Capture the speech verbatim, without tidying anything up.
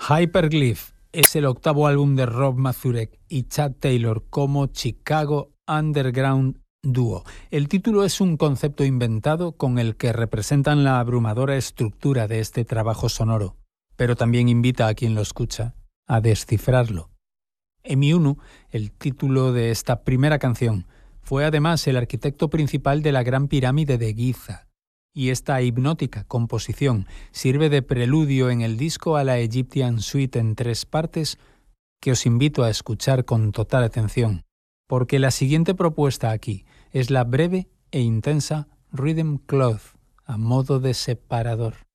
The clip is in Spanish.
Hyperglyph es el octavo álbum de Rob Mazurek y Chad Taylor como Chicago Underground Duo. El título es un concepto inventado con el que representan la abrumadora estructura de este trabajo sonoro, pero también invita a quien lo escucha a descifrarlo. Emiunu, el título de esta primera canción, fue además el arquitecto principal de la Gran Pirámide de Giza, y esta hipnótica composición sirve de preludio en el disco a la Egyptian Suite en tres partes que os invito a escuchar con total atención, porque la siguiente propuesta aquí es la breve e intensa Rhythm Cloth a modo de separador.